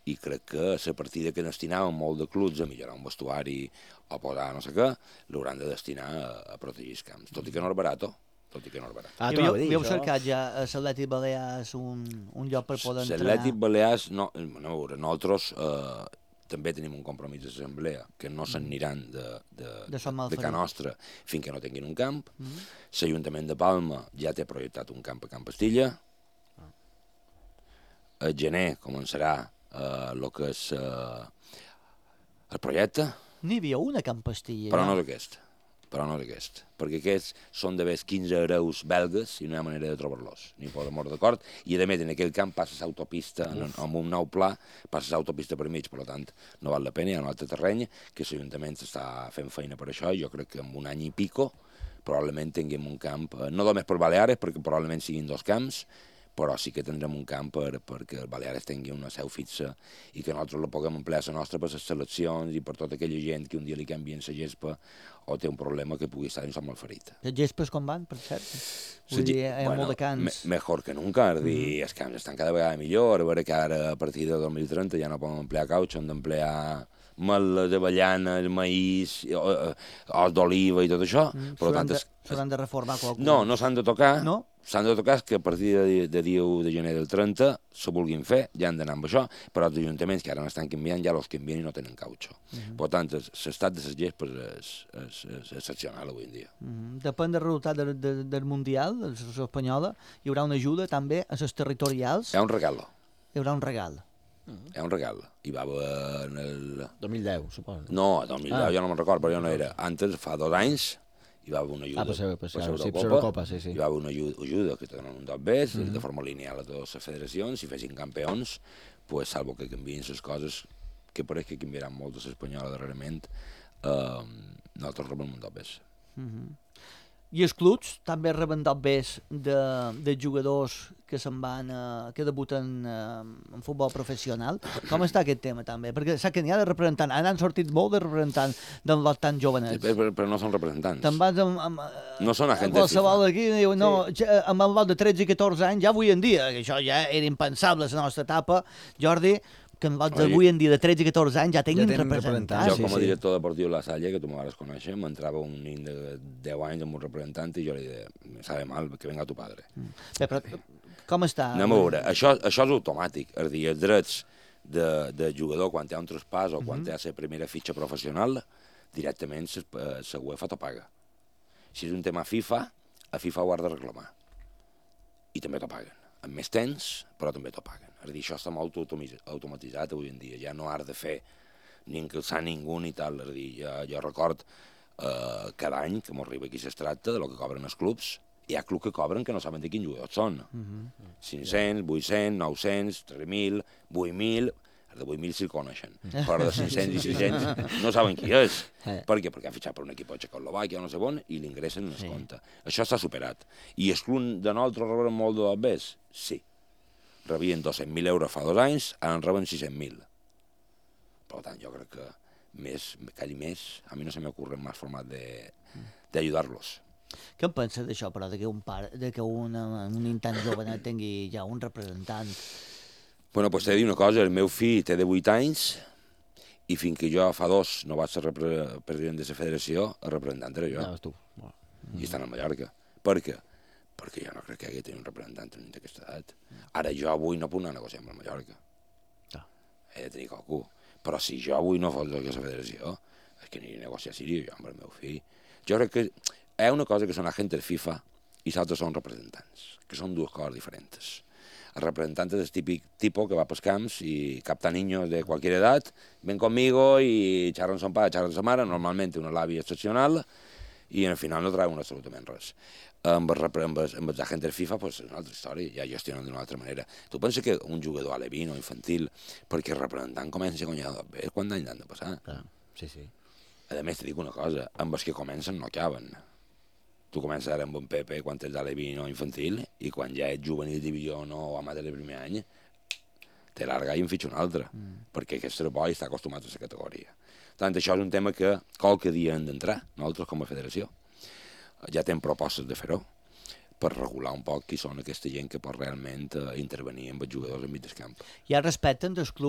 i crec que la partida que destinaven molt de clubs a millorar un vestuari o posar no sé què, l'hauran de destinar a protegir els camps, tot i que no és barat. Havíeu cercat ja a l'Atlètic Balears un lloc per poder entrenar? L'Atlètic Balears, no, a veure, nosaltres també tenim un compromís d'assemblea, que no s'aniran de Can Nostra fins que no tinguin un camp. L'Ajuntament de Palma ja té projectat un camp a Camp Estilla. Al gener començarà el que és el projecte. N'hi havia una a Camp Estilla. Però no és aquest, perquè aquests són d'haver 15 hereus belgues i no hi ha manera de trobar-los, ni per amor d'acord, i a més en aquell camp passa l'autopista, amb un nou pla, passa l'autopista per mig, per tant no val la pena, hi ha un altre terreny que l'Ajuntament està fent feina per això, i jo crec que en un any i pico probablement tinguem un camp, no només per Baleares, perquè probablement siguin 2 camps, però sí que tindrem un camp perquè el Baleares tingui una seu fixa i que nosaltres la puguem emplear a la nostra per les seleccions i per tota aquella gent que un dia li canvien la gespa o té un problema que pugui estar dins el malferit. Les gespes com van, per cert? Vull dir, hi ha molt de camps. Mejor que nunca, és dir, els camps estan cada vegada millor, a veure que ara a partir de 2030 ja no poden emplear caucho, han d'emplear mel d'avellana, maïs, os d'oliva i tot això. S'hauran de reformar qualcú? No s'han de tocar. No? S'han de tocar que a partir de dia 1 de gener del 30 se vulguin fer, ja han d'anar amb això, però els ajuntaments que ara n'estan canviant ja els canvien i no tenen caucho. Per tant, l'estat de les gespes és excepcional avui en dia. Depèn del resultat del Mundial, de la Associació Espanyola, hi haurà una ajuda també a les territorials? Hi ha un regal. Hi haurà un regal. Hi ha un regal. Hi va haver en el... 2010, suposo. No, 2010 jo no me'n recordo, però jo no era. Antes, fa 2 anys, hi va haver una ajuda per l'Eurocopa, sí. Hi va haver una ajuda que tenen un dos bes, de forma lineal a totes les federacions, si fessin campions, pues, salvo que canvien les coses, que pareix que canviaran molt de l'espanyola darrerament, nosaltres rebem un dos bes. I els clubs també reben dos bes de jugadors que se'n van, que debuten en futbol professional. Com està aquest tema també? Perquè sap que n'hi ha de representants, han sortit molt de representants del lot tan jovenets. Però no són representants. Te'n vas no són agents de FIFA. Aquí diu, no, amb el lot de 13 i 14 anys, ja avui en dia, que això ja era impensable a la nostra etapa, Jordi, que en lots d'avui en dia de 13 i 14 anys ja tinguin representants. Jo com a director deportiu de la Salle, que tu me vas conèixer, m'entrava un nin de 10 anys amb un representant i jo li deia, me sabe mal, que venga tu padre. Però com està? Anem a veure, això és automàtic, és a dir, els drets de jugador quan té un traspàs o quan té la primera fitxa professional, directament la UEFA t'ho paga. Si és un tema FIFA, a FIFA ho has de reclamar. I també t'ho paguen. Amb més temps, però també t'ho paguen. És a dir, això està molt automatitzat avui en dia. Ja no has de fer ni encalçar ningú ni tal. És a dir, jo record cada any que m'arriba aquí es tracta de lo que cobren els clubs. Hi ha clubs que cobren que no saben de quins jugadors són. 500, 800, 900, 3.000, 8.000... Els de 8.000 sí el coneixen, però de 500 i 600 no saben qui és. Per què? Perquè han fitxat per un equip de Txecoslovàquia o no sé on i l'ingressen en el compte. Això està superat. I els clubs de nosaltres reben molt de bes? Sí. Rebien 200.000 euros fa 2 anys, ara en reben 600.000. Per tant, jo crec que més, a mi no se m'ocorre més format d'ajudar-los. Què en penses d'això, però, que un nin tan jove tingui ja un representant? Bueno, pues t'he de dir una cosa, el meu fill té de 8 anys i fins que jo fa 2 no vaig ser president de la federació, el representant era jo. Tu. I estan a Mallorca. Per què? Perquè jo no crec que hagi de tenir un representant en aquesta edat. Ara jo avui no puc anar a negociar amb el Mallorca. He de tenir qualcú. Però si jo avui no fos de la federació, és que aniré a negociar a Síria jo amb el meu fill. Jo crec que hi ha una cosa que són agents FIFA i l'altra són representants, que són dues coses diferents. El representante es el típico tipo que va a los camps y capta niños de cualquier edad, ven conmigo y charlan son padre, charlan son mare, normalmente una labia excepcional, y al final no trauen absolutament res. Amb els agents FIFA és una altra història, ja gestionen d'una altra manera. Tu penses que un jugador alevín o infantil, perquè el representant comença a guanyar bé, quant d'anys han de passar? Sí. A més, te dic una cosa, amb els que comencen no acaben. Tu comences ara amb un Pepe quan ets alevín o infantil i quan ja ets juvenil divisió o amateur de primer any, te larga i en fitxa un altre, perquè aquest boi està acostumat a la categoria. Tant això és un tema que qualque dia hem d'entrar, nosaltres com a federació. Ja tenim propostes de fer-ho, per regular un poc qui són aquesta gent que pot realment intervenir amb els jugadors enmig del camp. Hi ha respecte entre els clubs